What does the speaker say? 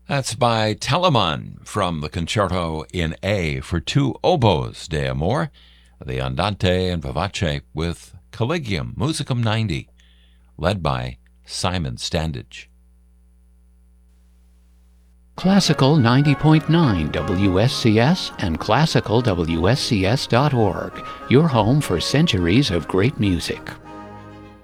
That's by Telemann from the Concerto in A for two oboes de amore, the Andante and Vivace with Collegium Musicum 90, led by Simon Standage. Classical 90.9 WSCS and classicalwscs.org, your home for centuries of great music.